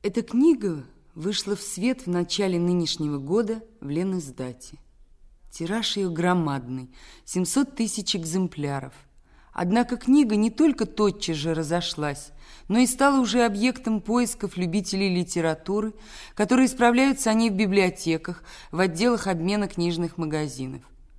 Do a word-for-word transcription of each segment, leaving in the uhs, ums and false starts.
Эта книга вышла в свет в начале нынешнего года в Лениздате. Тираж ее громадный – семьсот тысяч экземпляров. Однако книга не только тотчас же разошлась, но и стала уже объектом поисков любителей литературы, которые справляются о ней в библиотеках, в отделах обмена книжных магазинов.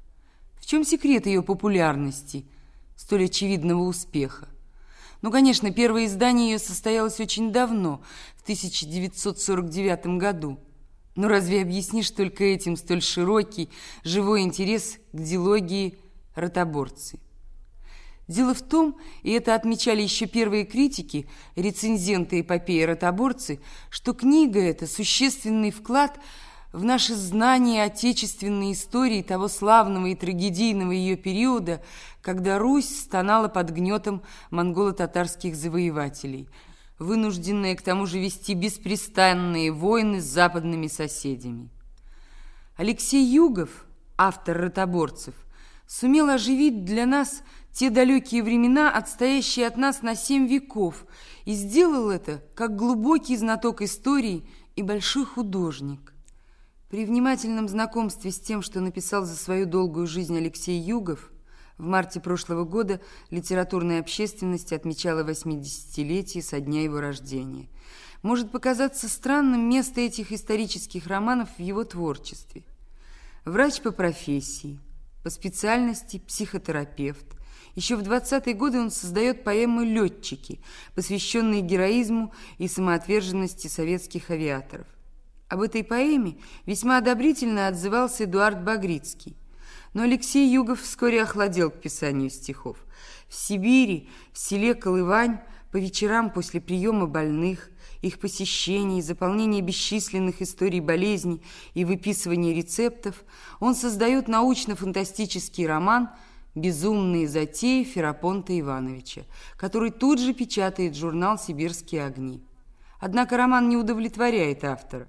В чем секрет ее популярности, столь очевидного успеха? Ну, конечно, первое издание ее состоялось очень давно, в тысяча девятьсот сорок девятом году. Но разве объяснишь только этим столь широкий, живой интерес к дилогии ротоборцы? Дело в том, и это отмечали еще первые критики, рецензенты эпопеи ротоборцы, что книга эта – существенный вклад в наше знание отечественной истории того славного и трагедийного ее периода, когда Русь стонала под гнетом монголо-татарских завоевателей, вынужденная к тому же вести беспрестанные войны с западными соседями. Алексей Югов, автор ротоборцев, сумел оживить для нас те далекие времена, отстоящие от нас на семь веков, и сделал это как глубокий знаток истории и большой художник. При внимательном знакомстве с тем, что написал за свою долгую жизнь Алексей Югов, в марте прошлого года литературная общественность отмечала восьмидесятилетие со дня его рождения. Может показаться странным место этих исторических романов в его творчестве. Врач по профессии, по специальности психотерапевт. Еще в двадцатые годы он создает поэму «Летчики», посвященные героизму и самоотверженности советских авиаторов. Об этой поэме весьма одобрительно отзывался Эдуард Багрицкий. Но Алексей Югов вскоре охладел к писанию стихов. В Сибири, в селе Колывань, по вечерам после приема больных, их посещений, заполнения бесчисленных историй болезней и выписывания рецептов, он создает научно-фантастический роман «Безумные затеи Ферапонта Ивановича», который тут же печатает журнал «Сибирские огни». Однако роман не удовлетворяет автора.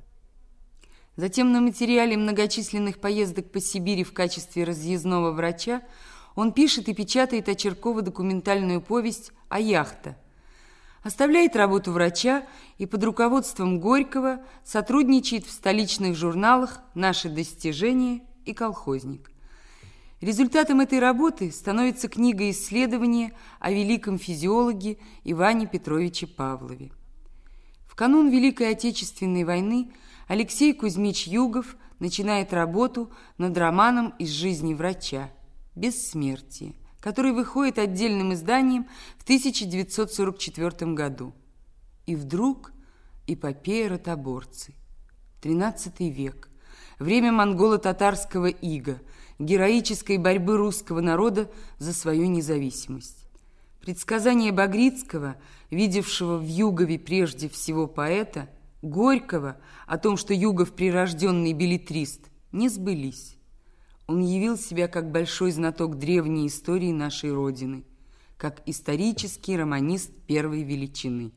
Затем на материале многочисленных поездок по Сибири в качестве разъездного врача он пишет и печатает очерково-документальную повесть «А яхта». Оставляет работу врача и под руководством Горького сотрудничает в столичных журналах «Наши достижения» и «Колхозник». Результатом этой работы становится книга исследования о великом физиологе Иване Петровиче Павлове. В канун Великой Отечественной войны Алексей Кузьмич Югов начинает работу над романом из жизни врача «Бессмертие», который выходит отдельным изданием в тысяча девятьсот сорок четвёртом году. И вдруг эпопея ротоборцы. тринадцатый век. Время монголо-татарского ига, героической борьбы русского народа за свою независимость. Предсказания Багрицкого, видевшего в Югове прежде всего поэта, Горького о том, что Югов прирожденный беллетрист, не сбылись. Он явил себя как большой знаток древней истории нашей Родины, как исторический романист первой величины.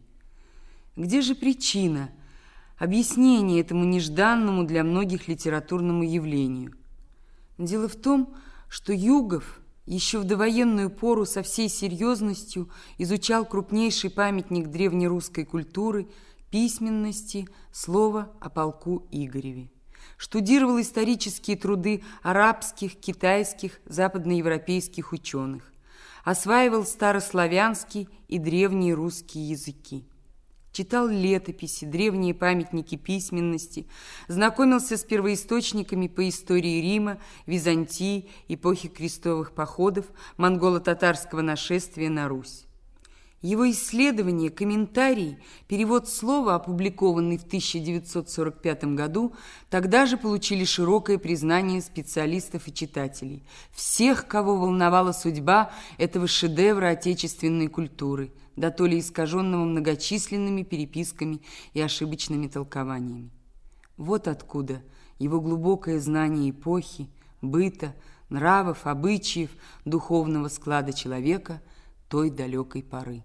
Где же причина, объяснение этому нежданному для многих литературному явлению? Дело в том, что Югов еще в довоенную пору со всей серьезностью изучал крупнейший памятник древнерусской культуры – письменности, слово о полку Игореве. Штудировал исторические труды арабских, китайских, западноевропейских ученых. Осваивал старославянский и древние русские языки. Читал летописи, древние памятники письменности, знакомился с первоисточниками по истории Рима, Византии, эпохи крестовых походов, монголо-татарского нашествия на Русь. Его исследования, комментарии, перевод слова, опубликованный в тысяча девятьсот сорок пятом году, тогда же получили широкое признание специалистов и читателей, всех, кого волновала судьба этого шедевра отечественной культуры, да то ли искаженного многочисленными переписками и ошибочными толкованиями. Вот откуда его глубокое знание эпохи, быта, нравов, обычаев, духовного склада человека той далекой поры.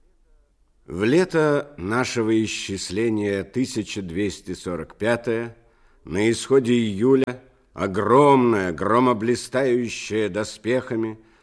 В лето нашего исчисления тысяча двести сорок пятое, на исходе июля, огромная, громоблистающая доспехами,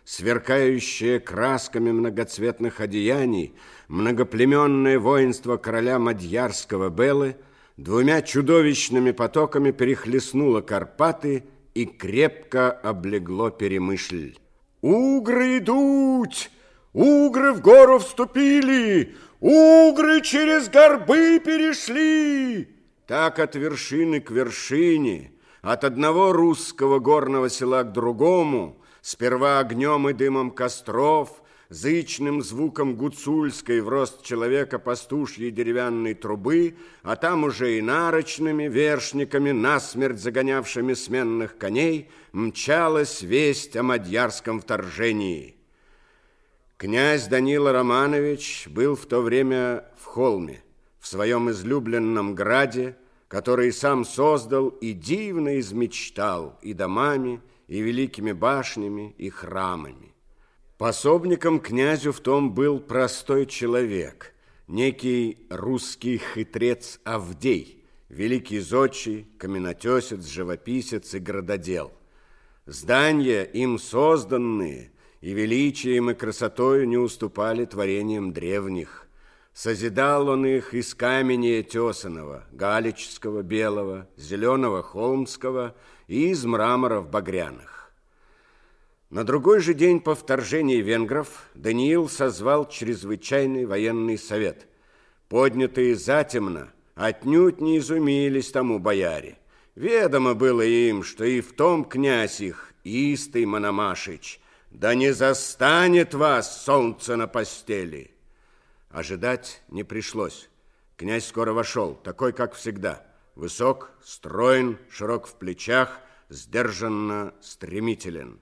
сверкающее красками многоцветных одеяний, многоплеменное воинство короля Мадьярского Белы двумя чудовищными потоками перехлестнуло Карпаты и крепко облегло Перемышль. «Угры идут! Угры в гору вступили! Угры через горбы перешли!» Так от вершины к вершине, от одного русского горного села к другому, сперва огнем и дымом костров, зычным звуком гуцульской в рост человека пастушьей деревянной трубы, а там уже и нарочными вершниками, насмерть загонявшими сменных коней, мчалась весть о мадьярском вторжении. Князь Данила Романович был в то время в Холме, в своем излюбленном граде, который сам создал и дивно измечтал и домами, и великими башнями, и храмами. Пособником князю в том был простой человек, некий русский хитрец Авдей, великий зодчий, каменотесец, живописец и градодел. Здания, им созданные, и величием, и красотою не уступали творениям древних. Созидал он их из камения тесаного, галичского, белого, зеленого, холмского и из мраморов багряных. На другой же день по вторжении венгров Даниил созвал чрезвычайный военный совет. Поднятые затемно отнюдь не изумились тому бояре. Ведомо было им, что и в том князь их, истый Мономашич, да не застанет вас солнце на постели. Ожидать не пришлось. Князь скоро вошел, такой, как всегда. Высок, строен, широк в плечах, сдержанно стремителен.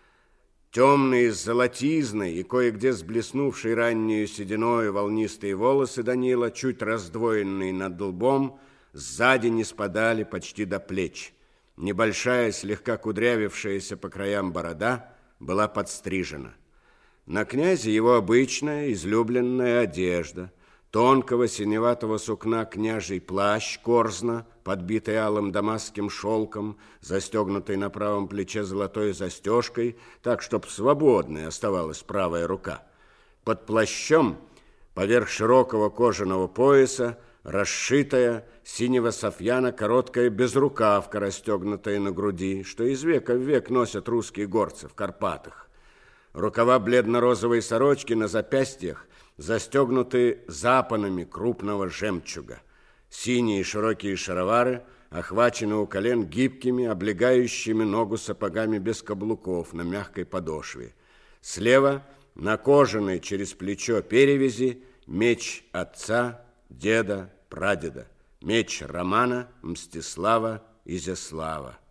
Темные с золотизной и кое-где с блеснувшей раннею сединою волнистые волосы Данила, чуть раздвоенные над лбом, сзади не спадали почти до плеч. Небольшая, слегка кудрявившаяся по краям борода была подстрижена. На князе его обычная, излюбленная одежда, тонкого синеватого сукна княжий плащ корзна, подбитый алым дамасским шелком, застегнутый на правом плече золотой застежкой, так, чтоб свободной оставалась правая рука. Под плащом, поверх широкого кожаного пояса, расшитая синего софьяна короткая безрукавка, расстегнутая на груди, что из века в век носят русские горцы в Карпатах. Рукава бледно-розовой сорочки на запястьях застегнуты запонами крупного жемчуга. Синие широкие шаровары охвачены у колен гибкими, облегающими ногу сапогами без каблуков на мягкой подошве. Слева на кожаной через плечо перевязи меч отца, деда, прадеда, меч Романа, Мстислава, Изяслава.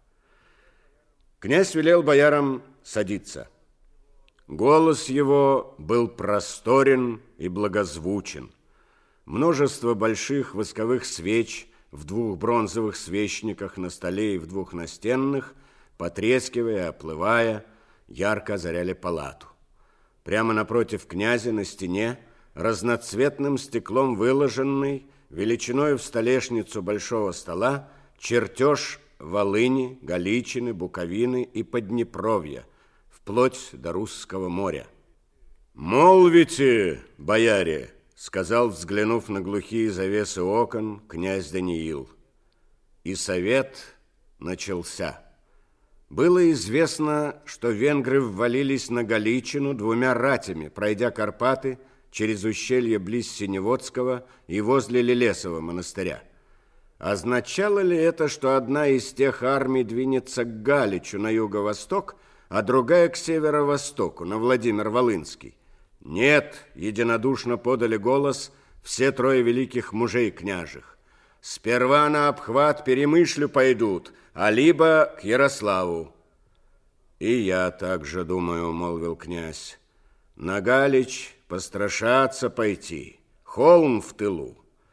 Князь велел боярам садиться. Голос его был просторен и благозвучен. Множество больших восковых свеч в двух бронзовых свечниках на столе и в двух настенных, потрескивая, оплывая, ярко озаряли палату. Прямо напротив князя на стене, разноцветным стеклом выложенный, величиной в столешницу большого стола, чертеж Волыни, Галичины, Буковины и Поднепровья, вплоть до Русского моря. «Молвите, бояре!» — сказал, взглянув на глухие завесы окон, князь Даниил. И совет начался. Было известно, что венгры ввалились на Галичину двумя ратями, пройдя Карпаты через ущелье близ Синеводского и возле Лелесова монастыря. Означало ли это, что одна из тех армий двинется к Галичу на юго-восток, а другая к северо-востоку, на Владимир-Волынский? Нет, единодушно подали голос все трое великих мужей княжих. Сперва на обхват Перемышлю пойдут, а либо к Ярославу. И я также думаю, молвил князь, на Галич пострашаться пойти, холм в тылу.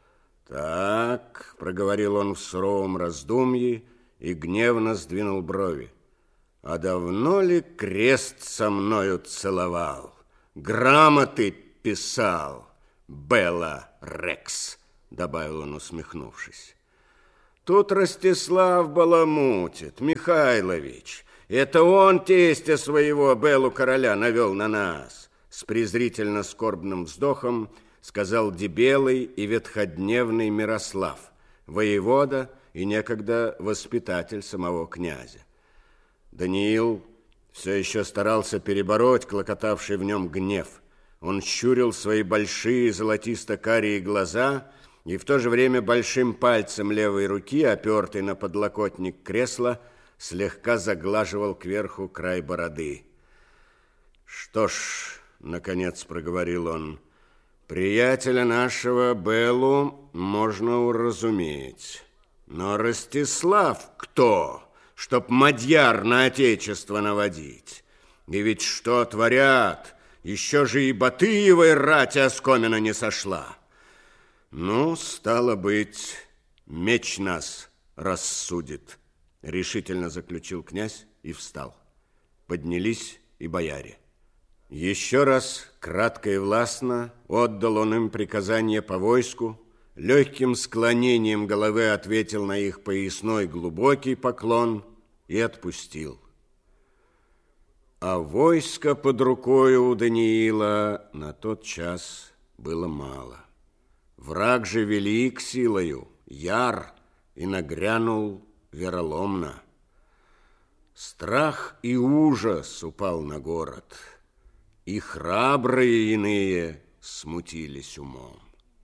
Так, проговорил он в суровом раздумье и гневно сдвинул брови. А давно ли крест со мною целовал, грамоты писал, Бела Рекс, добавил он, усмехнувшись. Тут Ростислав баламутит, Михайлович, Это он тестя своего, Белу короля, навел на нас. С презрительно-скорбным вздохом сказал дебелый и ветходневный Мирослав, воевода и некогда воспитатель самого князя. Даниил все еще старался перебороть клокотавший в нем гнев. Он щурил свои большие золотисто-карие глаза и в то же время большим пальцем левой руки, опертой на подлокотник кресла, слегка заглаживал кверху край бороды. «Что ж, — наконец проговорил он, — приятеля нашего Беллу можно уразуметь. Но Ростислав кто, чтоб мадьяр на отечество наводить? И ведь что творят? Еще же и Батыевой рати оскомина не сошла. Ну, стало быть, меч нас рассудит, — решительно заключил князь и встал. Поднялись и бояре. Еще раз, кратко и властно, отдал он им приказание по войску, легким склонением головы ответил на их поясной глубокий поклон и отпустил. А войска под рукой у Даниила на тот час было мало. Враг же велик силою, яр, и нагрянул вероломно. Страх и ужас упал на город, и храбрые иные смутились умом.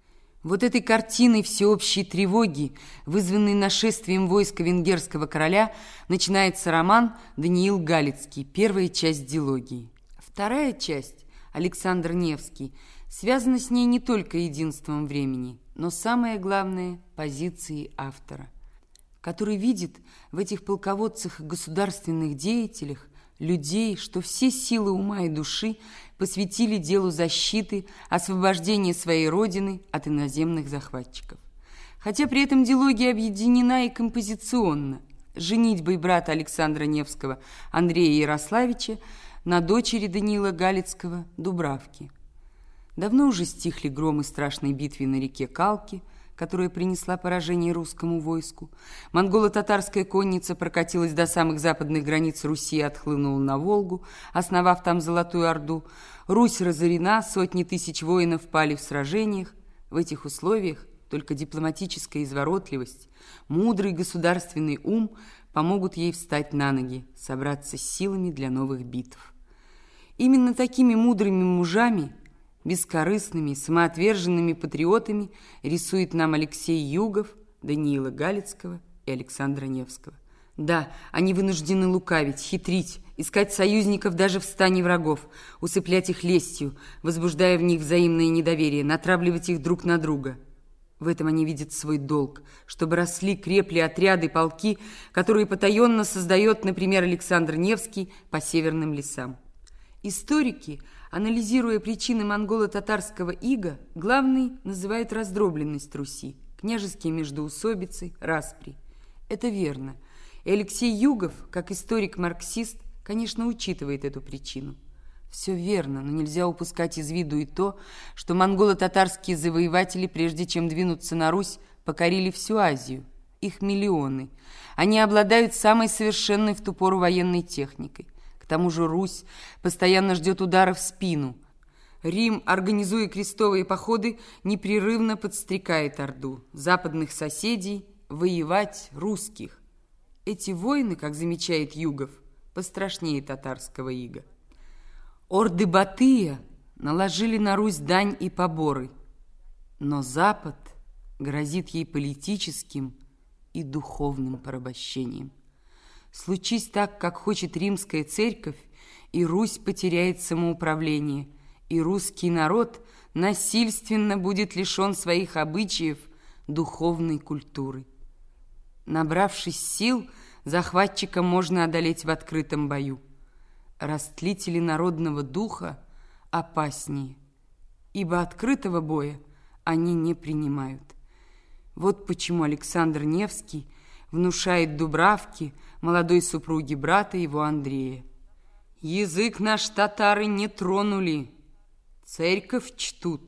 Вот этой картиной всеобщей тревоги, вызванной нашествием войска венгерского короля, начинается роман «Даниил Галицкий», первая часть дилогии. Вторая часть, Александр Невский, связана с ней не только единством времени, но самое главное – позицией автора, который видит в этих полководцах и государственных деятелях людей, что все силы ума и души посвятили делу защиты, освобождения своей родины от иноземных захватчиков. Хотя при этом дилогия объединена и композиционно женитьбой брата Александра Невского Андрея Ярославича на дочери Даниила Галицкого Дубравки. Давно уже стихли громы страшной битвы на реке Калки, которая принесла поражение русскому войску. Монголо-татарская конница прокатилась до самых западных границ Руси и отхлынула на Волгу, основав там Золотую Орду. Русь разорена, сотни тысяч воинов пали в сражениях. В этих условиях только дипломатическая изворотливость, мудрый государственный ум помогут ей встать на ноги, собраться с силами для новых битв. Именно такими мудрыми мужами, бескорыстными, самоотверженными патриотами рисует нам Алексей Югов, Даниила Галицкого и Александра Невского. Да, они вынуждены лукавить, хитрить, искать союзников даже в стане врагов, усыплять их лестью, возбуждая в них взаимное недоверие, натравливать их друг на друга. В этом они видят свой долг, чтобы росли, крепли отряды, полки, которые потаенно создает, например, Александр Невский по северным лесам. Историки, анализируя причины монголо-татарского ига, главной называют раздробленность Руси, княжеские междоусобицы, распри. Это верно. И Алексей Югов, как историк-марксист, конечно, учитывает эту причину. Все верно, но нельзя упускать из виду и то, что монголо-татарские завоеватели, прежде чем двинуться на Русь, покорили всю Азию. Их миллионы. Они обладают самой совершенной в ту пору военной техникой. К тому же Русь постоянно ждет удара в спину. Рим, организуя крестовые походы, непрерывно подстрекает Орду, западных соседей, воевать русских. Эти войны, как замечает Югов, пострашнее татарского ига. Орды Батыя наложили на Русь дань и поборы, но Запад грозит ей политическим и духовным порабощением. Случись так, как хочет римская церковь, и Русь потеряет самоуправление, и русский народ насильственно будет лишен своих обычаев, духовной культуры. Набравшись сил, захватчика можно одолеть в открытом бою. Растлители народного духа опаснее, ибо открытого боя они не принимают. Вот почему Александр Невский внушает Дубравке, молодой супруге брата его Андрея: «Язык наш татары не тронули, церковь чтут.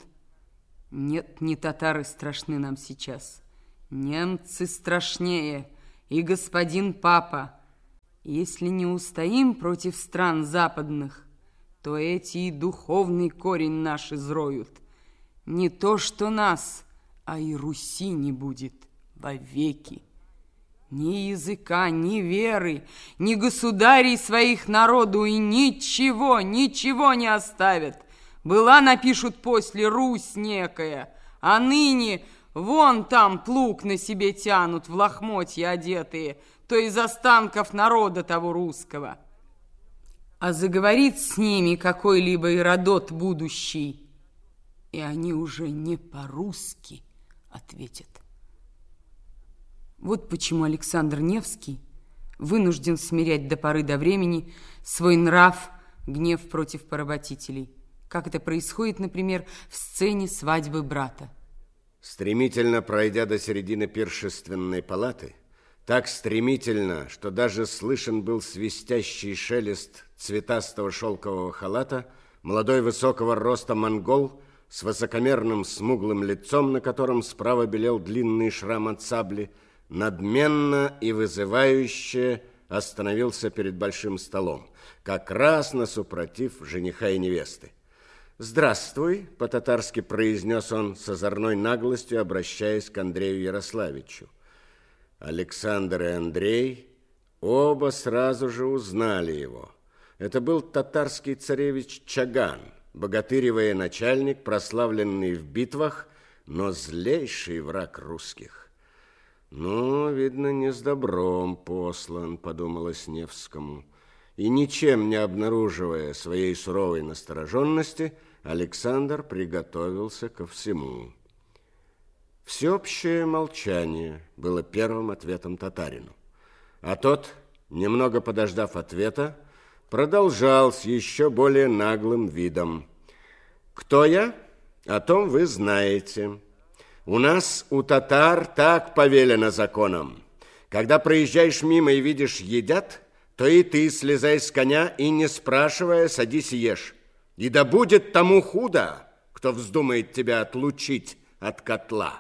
Нет, не татары страшны нам сейчас, немцы страшнее, и господин папа. Если не устоим против стран западных, то эти и духовный корень наш изроют. Не то что нас, а и Руси не будет вовеки. Ни языка, ни веры, ни государей своих народу и ничего, ничего не оставят. Была, напишут после, Русь некая, а ныне вон там плуг на себе тянут, в лохмотья одетые, то из останков народа того русского. А заговорит с ними какой-либо Иродот будущий, и они уже не по-русски ответят. Вот почему Александр Невский вынужден смирять до поры до времени свой нрав, гнев против поработителей, как это происходит, например, в сцене свадьбы брата. Стремительно пройдя до середины пиршественной палаты, так стремительно, что даже слышен был свистящий шелест цветастого шелкового халата, молодой высокого роста монгол с высокомерным смуглым лицом, на котором справа белел длинный шрам от сабли, надменно и вызывающе остановился перед большим столом, как раз насупротив жениха и невесты. «Здравствуй», — по-татарски произнес он с озорной наглостью, обращаясь к Андрею Ярославичу. Александр и Андрей оба сразу же узнали его. Это был татарский царевич Чаган, богатырь и военачальник, прославленный в битвах, но злейший враг русских. «Ну, видно, не с добром послан», — подумалось Невскому. И ничем не обнаруживая своей суровой настороженности, Александр приготовился ко всему. Всеобщее молчание было первым ответом татарину. А тот, немного подождав ответа, продолжал с еще более наглым видом. «Кто я? О том вы знаете. У нас, у татар, так повелено законом. Когда проезжаешь мимо и видишь едят, то и ты слезай с коня и, не спрашивая, садись и ешь. И да будет тому худо, кто вздумает тебя отлучить от котла».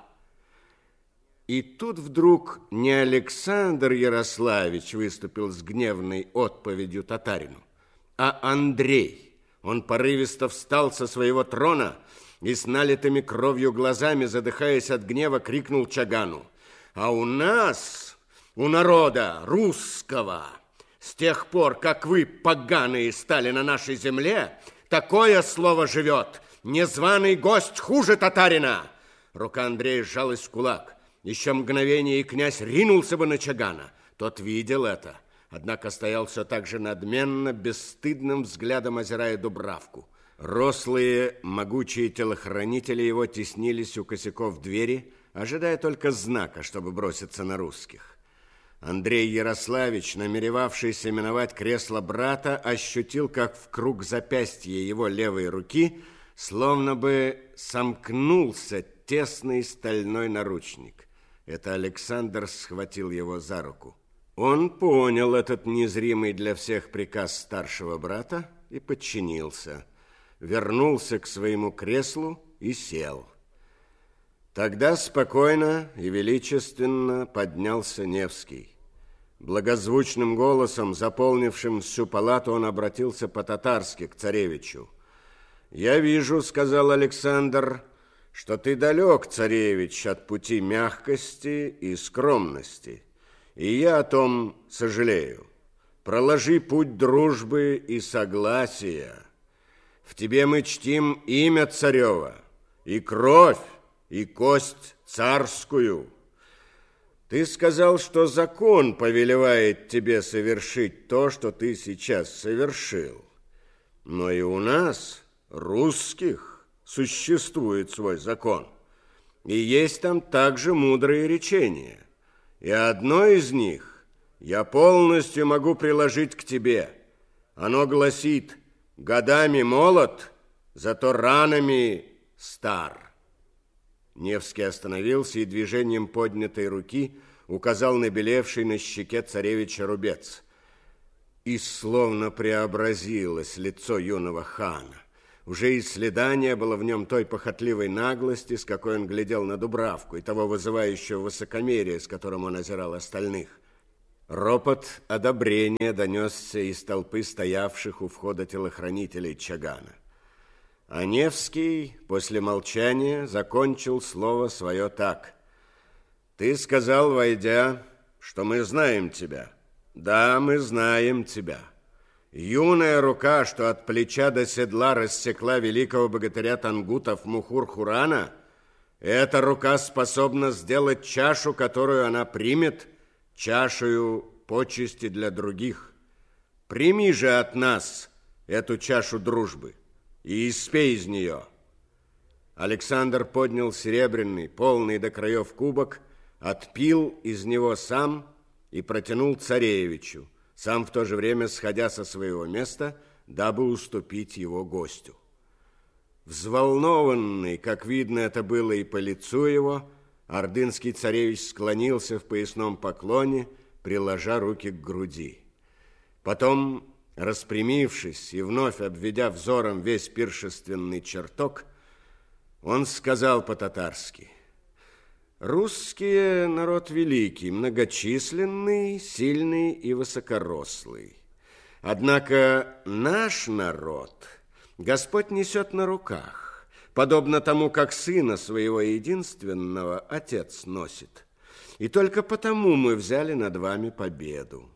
И тут вдруг не Александр Ярославич выступил с гневной отповедью татарину, а Андрей. Он порывисто встал со своего трона и с налитыми кровью глазами, задыхаясь от гнева, крикнул Чагану: «А у нас, у народа русского, с тех пор, как вы, поганые, стали на нашей земле, такое слово живет: незваный гость хуже татарина». Рука Андрея сжалась в кулак. Еще мгновение, и князь ринулся бы на Чагана. Тот видел это, однако стоял все так же надменно, бесстыдным взглядом озирая Дубравку. Рослые, могучие телохранители его теснились у косяков двери, ожидая только знака, чтобы броситься на русских. Андрей Ярославич, намеревавшийся миновать кресло брата, ощутил, как в круг запястья его левой руки словно бы сомкнулся тесный стальной наручник. Это Александр схватил его за руку. Он понял этот незримый для всех приказ старшего брата и подчинился. Вернулся к своему креслу и сел. Тогда спокойно и величественно поднялся Невский. Благозвучным голосом, заполнившим всю палату, он обратился по-татарски к царевичу. «Я вижу, — сказал Александр, — что ты далек, царевич, от пути мягкости и скромности, и я о том сожалею. Проложи путь дружбы и согласия. В тебе мы чтим имя царева, и кровь, и кость царскую. Ты сказал, что закон повелевает тебе совершить то, что ты сейчас совершил. Но и у нас, русских, существует свой закон, и есть там также мудрые речения. И одно из них я полностью могу приложить к тебе. Оно гласит: годами молод, зато ранами стар. Невский остановился и движением поднятой руки указал на белевший на щеке царевича рубец. И словно преобразилось лицо юного хана. Уже и следа не было в нем той похотливой наглости, с какой он глядел на Дубравку, и того вызывающего высокомерия, с которым он озирал остальных. Ропот одобрения донесся из толпы стоявших у входа телохранителей Чагана. А Невский после молчания закончил слово свое так. «Ты сказал, войдя, что мы знаем тебя. Да, мы знаем тебя. Юная рука, что от плеча до седла рассекла великого богатыря тангутов Мухур-Хурана, эта рука способна сделать чашу, которую она примет, чашею почести для других. Прими же от нас эту чашу дружбы и испей из нее». Александр поднял серебряный, полный до краев кубок, отпил из него сам и протянул царевичу, сам в то же время сходя со своего места, дабы уступить его гостю. Взволнованный, как видно это было и по лицу его, ордынский царевич склонился в поясном поклоне, приложа руки к груди. Потом, распрямившись и вновь обведя взором весь пиршественный чертог, он сказал по-татарски: «Русские народ великий, многочисленный, сильный и высокорослый. Однако наш народ Господь несет на руках, подобно тому, как сына своего единственного отец носит. И только потому мы взяли над вами победу.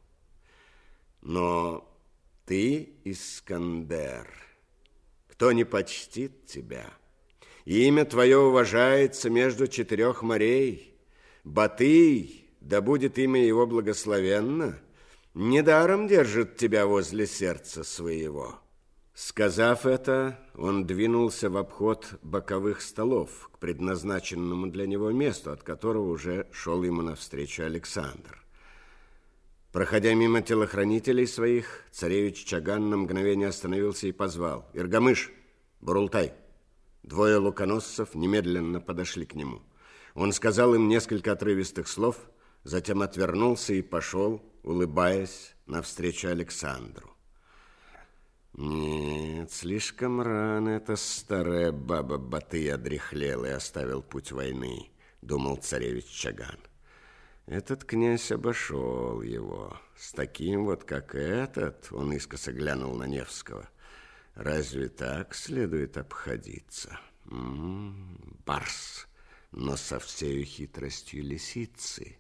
Но ты, Искандер, кто не почтит тебя? Имя твое уважается между четырех морей. Батый, да будет имя его благословенно, недаром держит тебя возле сердца своего». Сказав это, он двинулся в обход боковых столов к предназначенному для него месту, от которого уже шел ему навстречу Александр. Проходя мимо телохранителей своих, царевич Чаган на мгновение остановился и позвал: «Иргамыш, Бурултай!» Двое луконосцев немедленно подошли к нему. Он сказал им несколько отрывистых слов, затем отвернулся и пошел, улыбаясь, навстречу Александру. «Нет, слишком рано эта старая баба Батый одряхлела и оставил путь войны», — думал царевич Чаган. «Этот князь обошел его. С таким вот, как этот», — он искоса глянул на Невского, — «разве так следует обходиться? М-м, барс, но со всею хитростью лисицы».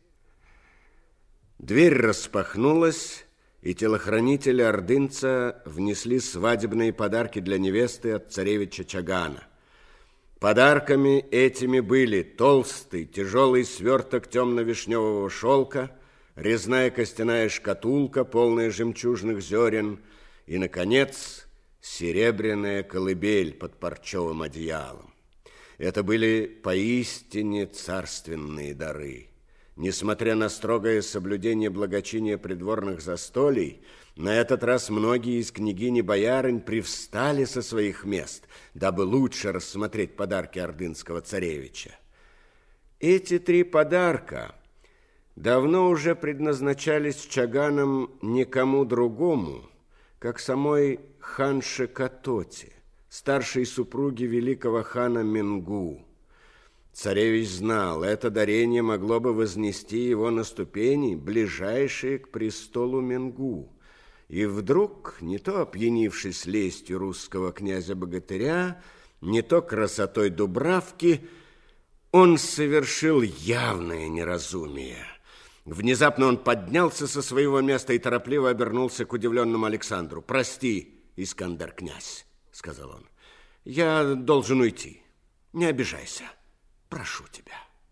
Дверь распахнулась, и телохранители ордынца внесли свадебные подарки для невесты от царевича Чагана. Подарками этими были толстый, тяжелый сверток темно-вишневого шелка, резная костяная шкатулка, полная жемчужных зерен, и, наконец, серебряная колыбель под парчевым одеялом. Это были поистине царственные дары. Несмотря на строгое соблюдение благочиния придворных застолий, на этот раз многие из княгинь и боярынь привстали со своих мест, дабы лучше рассмотреть подарки ордынского царевича. Эти три подарка давно уже предназначались Чаганом никому другому, как самой ханше Катоте, старшей супруге великого хана Менгу. Царевич знал, это дарение могло бы вознести его на ступени, ближайшие к престолу Менгу. И вдруг, не то опьянившись лестью русского князя-богатыря, не то красотой Дубравки, он совершил явное неразумие. Внезапно он поднялся со своего места и торопливо обернулся к удивленному Александру. «Прости, Искандер князь», — сказал он, — «я должен уйти. Не обижайся. Прошу тебя».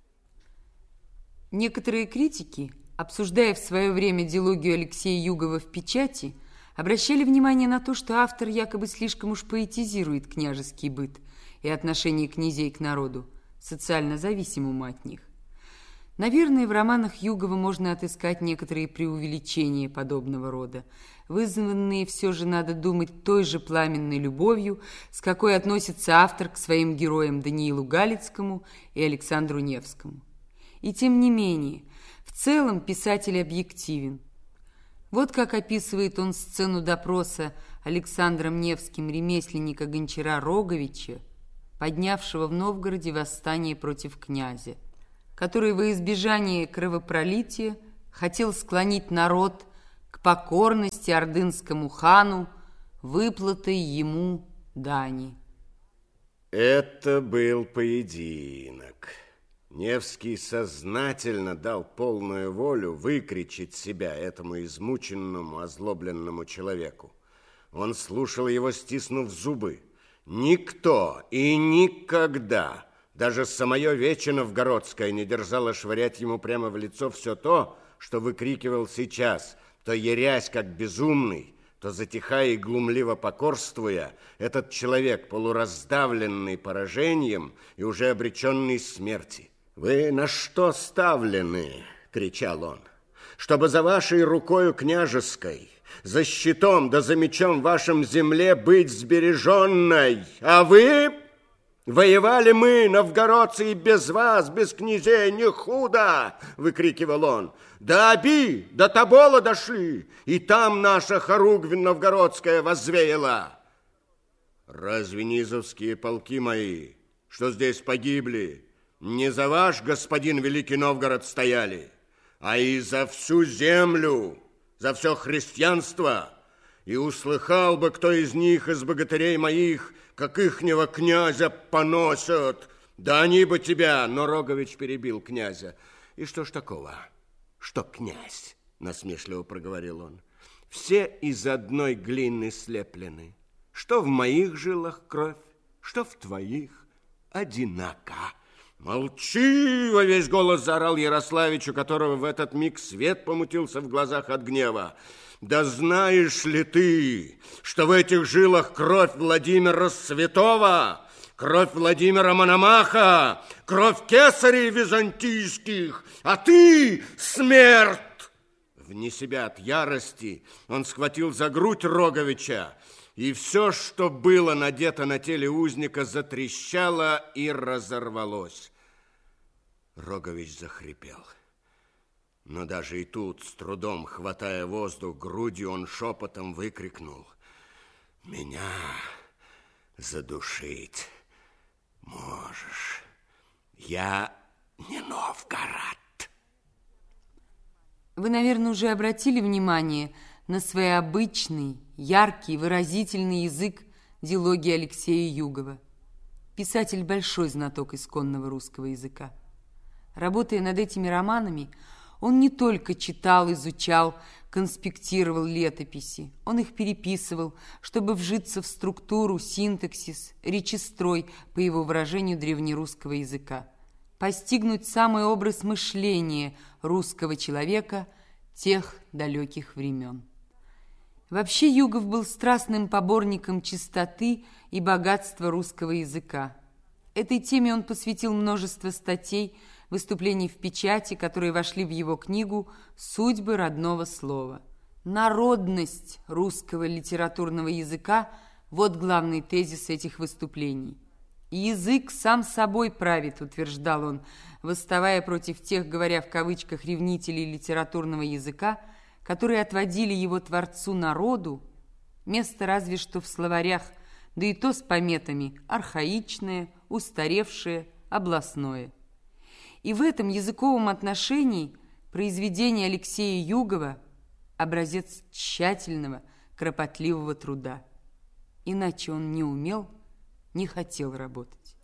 Некоторые критики, обсуждая в свое время дилогию Алексея Югова в печати, обращали внимание на то, что автор якобы слишком уж поэтизирует княжеский быт и отношение князей к народу, социально зависимому от них. Наверное, в романах Югова можно отыскать некоторые преувеличения подобного рода, вызванные все же, надо думать, той же пламенной любовью, с какой относится автор к своим героям Даниилу Галицкому и Александру Невскому. И тем не менее, в целом писатель объективен. Вот как описывает он сцену допроса Александром Невским ремесленника Гончара Роговича, поднявшего в Новгороде восстание против князя, который во избежание кровопролития хотел склонить народ к покорности ордынскому хану выплатой ему дани. Это был поединок. Невский сознательно дал полную волю выкричить себя этому измученному, озлобленному человеку. Он слушал его, стиснув зубы. Никто и никогда, даже самое Вече Новгородское, не дерзало швырять ему прямо в лицо все то, что выкрикивал сейчас, то ярясь как безумный, то затихая и глумливо покорствуя, этот человек, полураздавленный поражением и уже обреченный смерти. «Вы на что ставлены?» — кричал он. «Чтобы за вашей рукою княжеской, за щитом да за мечом вашем земле быть сбереженной, а вы...» «Воевали мы, новгородцы, и без вас, без князей, не худо!» — выкрикивал он. «До Оби, до Тобола дошли, и там наша хоругвь новгородская воззвеяла!» «Разве низовские полки мои, что здесь погибли, не за ваш, господин Великий Новгород, стояли, а и за всю землю, за все христианство? И услыхал бы кто из них, из богатырей моих, как ихнего князя поносят. Да они бы тебя!» Но Рогович перебил князя. «И что ж такого? Что князь?» — насмешливо проговорил он. «Все из одной глины слеплены. Что в моих жилах кровь, что в твоих, одинако». «Молчи!» — во весь голос заорал Ярославич, у которого в этот миг свет помутился в глазах от гнева. «Да знаешь ли ты, что в этих жилах кровь Владимира Святого, кровь Владимира Мономаха, кровь кесарей византийских, а ты — смерть!» Вне себя от ярости он схватил за грудь Роговича, и все, что было надето на теле узника, затрещало и разорвалось. Рогович захрипел. Но даже и тут, с трудом хватая воздух грудью, он шепотом выкрикнул: «Меня задушить можешь. Я не Новгород». Вы, наверное, уже обратили внимание на своеобычный, яркий, выразительный язык дилогии Алексея Югова. Писатель большой знаток исконного русского языка. Работая над этими романами, он не только читал, изучал, конспектировал летописи, он их переписывал, чтобы вжиться в структуру, синтаксис, речестрой, по его выражению, древнерусского языка, постигнуть самый образ мышления русского человека тех далеких времен. Вообще Югов был страстным поборником чистоты и богатства русского языка. Этой теме он посвятил множество статей, выступлений в печати, которые вошли в его книгу «Судьбы родного слова». Народность русского литературного языка – вот главный тезис этих выступлений. «Язык сам собой правит», – утверждал он, восставая против тех, говоря в кавычках, ревнителей литературного языка, которые отводили его творцу народу место разве что в словарях, да и то с пометами архаичное, устаревшее, областное. И в этом языковом отношении произведение Алексея Югова – образец тщательного, кропотливого труда. Иначе он не умел, не хотел работать.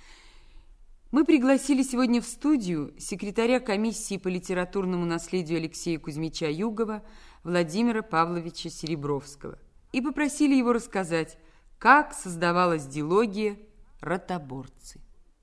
Мы пригласили сегодня в студию секретаря комиссии по литературному наследию Алексея Кузьмича Югова Владимира Павловича Серебровского и попросили его рассказать, как создавалась дилогия «Ротоборцы».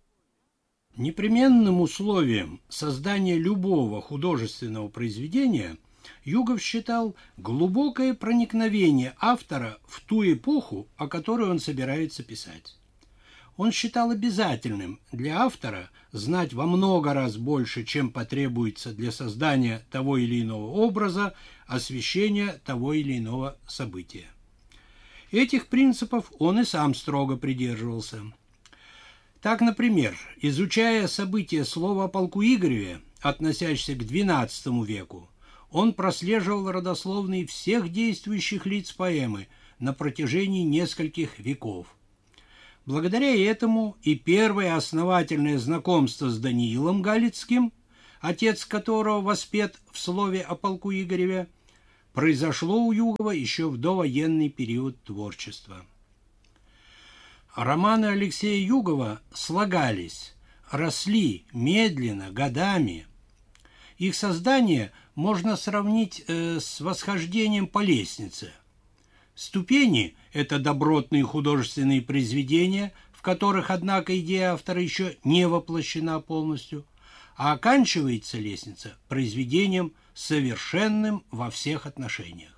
Непременным условием создания любого художественного произведения Югов считал глубокое проникновение автора в ту эпоху, о которой он собирается писать. Он считал обязательным для автора знать во много раз больше, чем потребуется для создания того или иного образа, освещения того или иного события. Этих принципов он и сам строго придерживался. Так, например, изучая события слова о полку Игореве, относящихся к двенадцатому веку, он прослеживал родословные всех действующих лиц поэмы на протяжении нескольких веков. Благодаря этому и первое основательное знакомство с Даниилом Галицким, отец которого воспет в слове о полку Игореве, произошло у Югова еще в довоенный период творчества. Романы Алексея Югова слагались, росли медленно, годами. Их создание можно сравнить э, с восхождением по лестнице. Ступени – это добротные художественные произведения, в которых, однако, идея автора еще не воплощена полностью, а оканчивается лестница произведением совершенным во всех отношениях.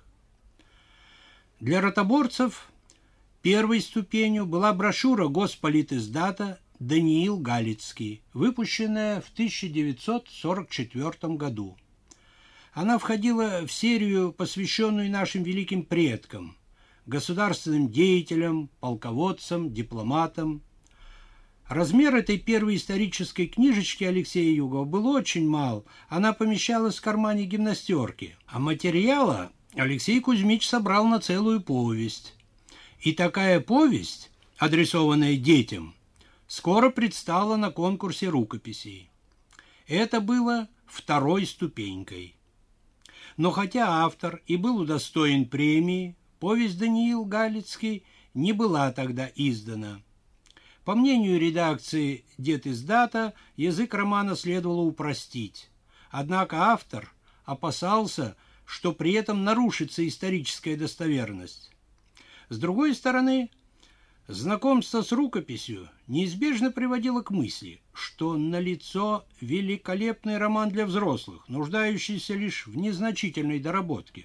Для ротоборцев первой ступенью была брошюра Госполитиздата «Даниил Галицкий», выпущенная в тысяча девятьсот сорок четвёртом году. Она входила в серию, посвященную нашим великим предкам, государственным деятелям, полководцам, дипломатам. Размер этой первой исторической книжечки Алексея Югова был очень мал, она помещалась в кармане гимнастерки, а материала Алексей Кузьмич собрал на целую повесть. И такая повесть, адресованная детям, скоро предстала на конкурсе рукописей. Это было второй ступенькой. Но хотя автор и был удостоен премии, повесть «Даниил Галицкий» не была тогда издана. По мнению редакции Детиздата, язык романа следовало упростить. Однако автор опасался, что при этом нарушится историческая достоверность. С другой стороны, знакомство с рукописью неизбежно приводило к мысли, что налицо великолепный роман для взрослых, нуждающийся лишь в незначительной доработке.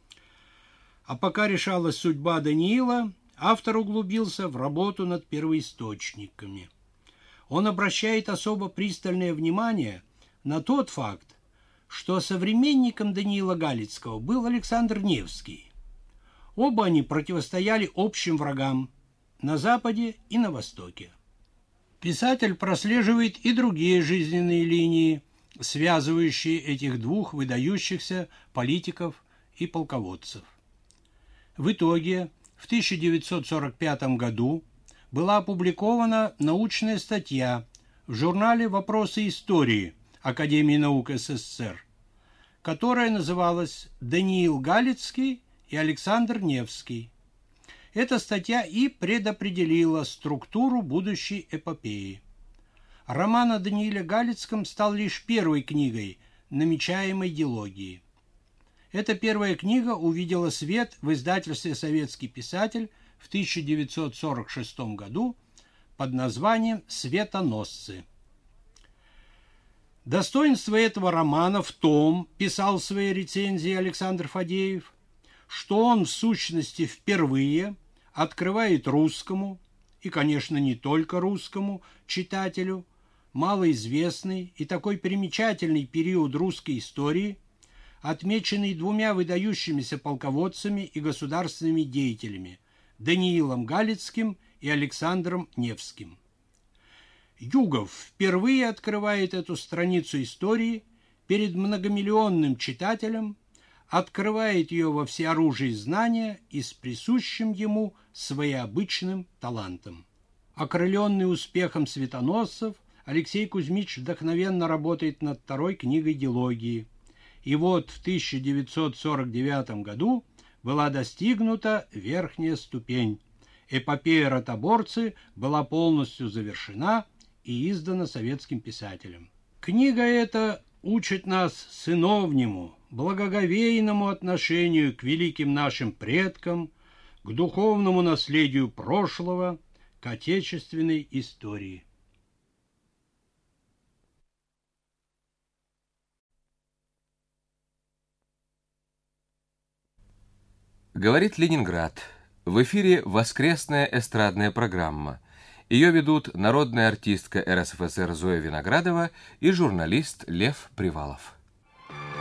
А пока решалась судьба Даниила, автор углубился в работу над первоисточниками. Он обращает особо пристальное внимание на тот факт, что современником Даниила Галицкого был Александр Невский. Оба они противостояли общим врагам на Западе и на Востоке. Писатель прослеживает и другие жизненные линии, связывающие этих двух выдающихся политиков и полководцев. В итоге в тысяча девятьсот сорок пятом году была опубликована научная статья в журнале «Вопросы истории» Академии наук СССР, которая называлась «Даниил Галицкий и Александр Невский». Эта статья и предопределила структуру будущей эпопеи. Роман о Данииле Галицком стал лишь первой книгой намечаемой дилогии. Эта первая книга увидела свет в издательстве «Советский писатель» в тысяча девятьсот сорок шестом году под названием «Светоносцы». Достоинство этого романа в том, писал в своей рецензии Александр Фадеев, что он в сущности впервые открывает русскому, и, конечно, не только русскому, читателю, малоизвестный и такой примечательный период русской истории, отмеченный двумя выдающимися полководцами и государственными деятелями Даниилом Галицким и Александром Невским. Югов впервые открывает эту страницу истории перед многомиллионным читателем, открывает ее во всеоружии знания и с присущим ему своеобычным талантом. Окрыленный успехом «Светоносцев», Алексей Кузьмич вдохновенно работает над второй книгой дилогии. И вот в тысяча девятьсот сорок девятом году была достигнута верхняя ступень. Эпопея «Ротоборцы» была полностью завершена и издана советским писателем. Книга эта учит нас сыновнему, благоговейному отношению к великим нашим предкам, к духовному наследию прошлого, к отечественной истории. Говорит Ленинград. В эфире воскресная эстрадная программа. Ее ведут народная артистка эр эс эф эс эр Зоя Виноградова и журналист Лев Привалов.